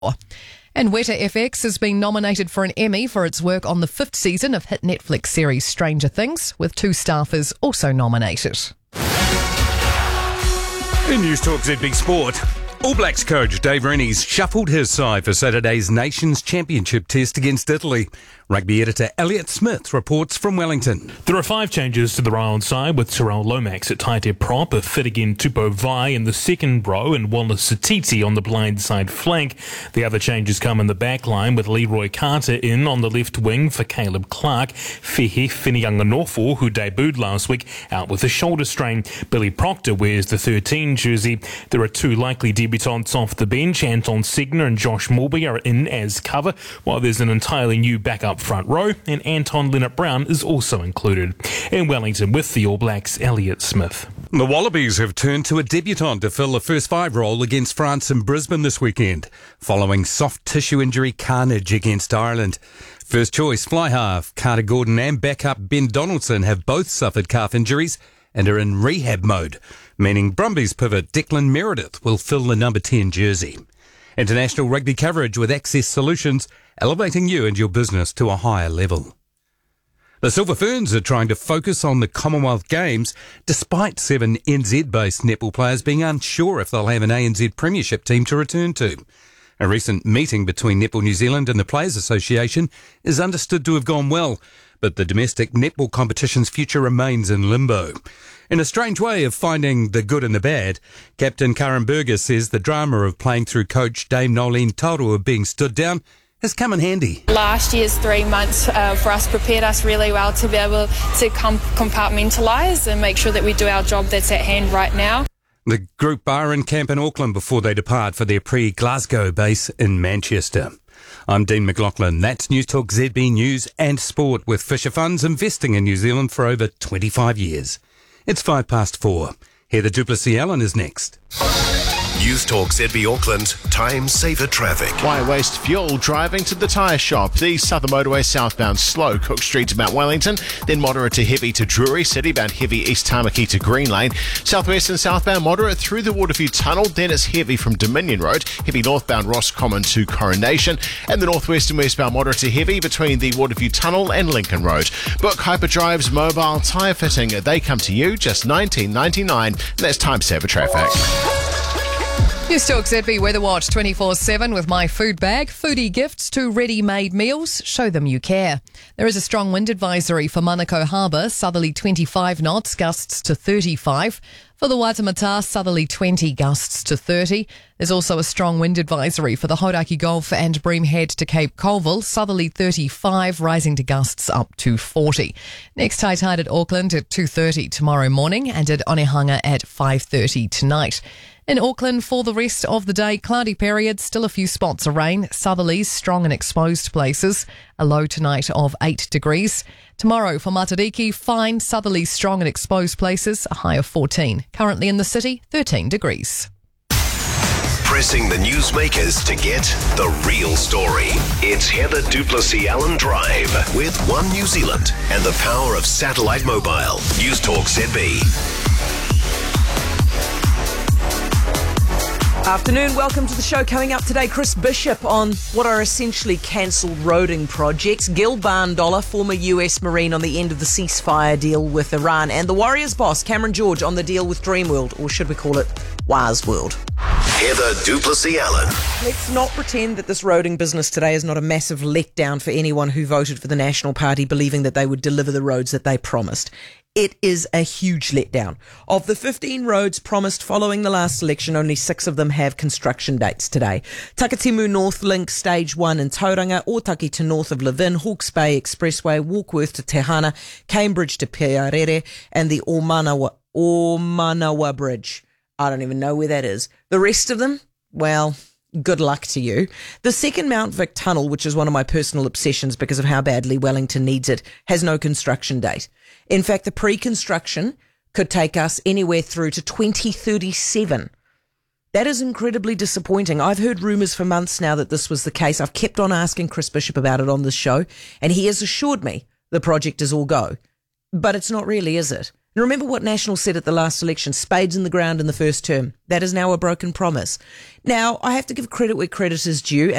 And Weta FX has been nominated for an Emmy for its work on the 5th season of hit Netflix series Stranger Things, with 2 staffers also nominated. In News Talk ZB Sport, All Blacks coach Dave Rennies shuffled his side for Saturday's Nations Championship test against Italy. Rugby editor Elliot Smith reports from Wellington. There are 5 changes to the Royal side, with Tyrell Lomax at tight head prop, a fit again Tupou Vai in the second row and Wallace Satiti on the blind side flank. The other changes come in the back line, with Leroy Carter in on the left wing for Caleb Clark. Fehe Whinianganofo, who debuted last week, out with a shoulder strain. Billy Proctor wears the 13 jersey. There are 2 likely debutants off the bench. Anton Segner and Josh Morby are in as cover, while there's an entirely new backup front row, and Anton Leonard-Brown is also included. In Wellington with the All Blacks, Elliot Smith. The Wallabies have turned to a debutant to fill the first 5 role against France in Brisbane this weekend, following soft tissue injury carnage against Ireland. First choice fly half Carter Gordon and backup Ben Donaldson have both suffered calf injuries and are in rehab mode, meaning Brumbies pivot Declan Meredith will fill the number 10 jersey. International rugby coverage with Access Solutions, elevating you and your business to a higher level. The Silver Ferns are trying to focus on the Commonwealth Games, despite 7 NZ-based netball players being unsure if they'll have an ANZ Premiership team to return to. A recent meeting between Netball New Zealand and the Players Association is understood to have gone well, but the domestic netball competition's future remains in limbo. In a strange way of finding the good and the bad, Captain Karen Berger says the drama of playing through coach Dame Nolene Taurua being stood down has come in handy. Last year's 3 months for us prepared us really well to be able to compartmentalise and make sure that we do our job that's at hand right now. The group are in camp in Auckland before they depart for their pre-Glasgow base in Manchester. I'm Dean McLaughlin. That's News Talk ZB News and Sport, with Fisher Funds investing in New Zealand for over 25 years. It's 4:05. Heather Duplessis Allen is next. News Talk ZB Auckland, time saver traffic. Why waste fuel driving to the tyre shop? The Southern Motorway southbound slow, Cook Street to Mount Wellington, then moderate to heavy to Drury City, bound heavy East Tamaki to Green Lane. Southwest and southbound moderate through the Waterview Tunnel, then it's heavy from Dominion Road, heavy northbound Ross Common to Coronation, and the northwest and westbound moderate to heavy between the Waterview Tunnel and Lincoln Road. Book Hyperdrive's mobile tyre fitting. They come to you just $19.99, and that's time saver traffic. News Talk ZB Weather Watch 24/7 with My Food Bag. Foodie gifts to ready-made meals. Show them you care. There is a strong wind advisory for Manukau Harbour. Southerly 25 knots, gusts to 35. For the Waitemata, southerly 20, gusts to 30. There's also a strong wind advisory for the Hauraki Gulf and Bream Head to Cape Colville. Southerly 35, rising to gusts up to 40. Next high tide at Auckland at 2:30 tomorrow morning, and at Onehunga at 5:30 tonight. In Auckland, for the rest of the day, cloudy period, still a few spots of rain. Southerlies strong in exposed places. A low tonight of 8 degrees. Tomorrow for Matariki, fine. Southerlies strong in exposed places. A high of 14. Currently in the city, 13 degrees. Pressing the newsmakers to get the real story. It's Heather Duplessis Allen Drive with One New Zealand and the power of satellite mobile. News Talk ZB. Afternoon, welcome to the show. Coming up today, Chris Bishop on what are essentially cancelled roading projects. Gil Barndola, former US Marine, on the end of the ceasefire deal with Iran. And the Warriors boss, Cameron George, on the deal with Dreamworld, or should we call it Waz World. Heather Duplessis Allen. Let's not pretend that this roading business today is not a massive letdown for anyone who voted for the National Party believing that they would deliver the roads that they promised. It is a huge letdown. Of the 15 roads promised following the last election, only 6 of them have construction dates today. Takatimu North Link Stage 1 in Tauranga, Otaki to north of Levin, Hawke's Bay Expressway, Warkworth to Te Hana, Cambridge to Pearere, and the Ormanawa Bridge. I don't even know where that is. The rest of them, well, good luck to you. The second Mount Vic Tunnel, which is one of my personal obsessions because of how badly Wellington needs it, has no construction date. In fact, the pre-construction could take us anywhere through to 2037. That is incredibly disappointing. I've heard rumours for months now that this was the case. I've kept on asking Chris Bishop about it on this show, and he has assured me the project is all go. But it's not really, is it? And remember what National said at the last election, spades in the ground in the first term. That is now a broken promise. Now, I have to give credit where credit is due.